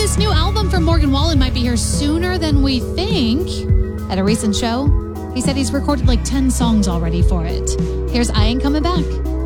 this new album from Morgan Wallen might be here sooner than we think. At a recent show, he said he's recorded like 10 songs already for it. Here's I Ain't Coming Back.